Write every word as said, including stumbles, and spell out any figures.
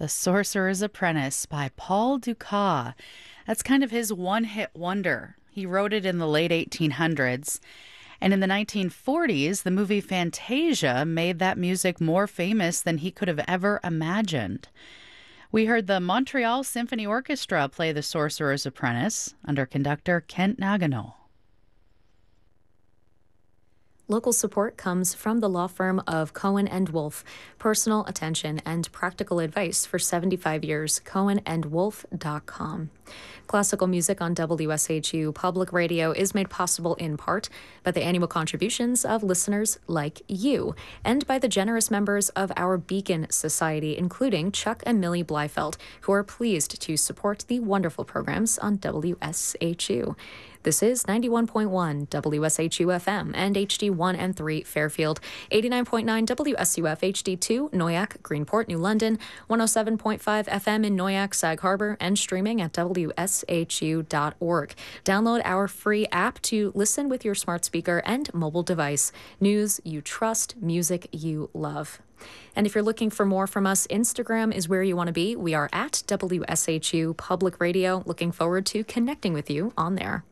The Sorcerer's Apprentice by Paul Dukas. That's kind of his one hit wonder. He wrote it in the late eighteen hundreds. And in the nineteen forties, the movie Fantasia made that music more famous than he could have ever imagined. We heard the Montreal Symphony Orchestra play The Sorcerer's Apprentice under conductor Kent Nagano. Local support comes from the law firm of Cohen and Wolfe. Personal attention and practical advice for seventy-five years. cohen and wolfe dot com. Classical music on W S H U Public Radio is made possible in part by the annual contributions of listeners like you and by the generous members of our Beacon Society, including Chuck and Millie Bleifeld, who are pleased to support the wonderful programs on W S H U. This is ninety-one point one W S H U F M and H D one and three Fairfield, eighty-nine point nine W S U F H D two Noyac, Greenport, New London, one oh seven point five F M in Noyac, Sag Harbor, and streaming at W S H U dot org. Download our free app to listen with your smart speaker and mobile device. News you trust, music you love. And if you're looking for more from us, Instagram is where you want to be. We are at W S H U Public Radio. Looking forward to connecting with you on there.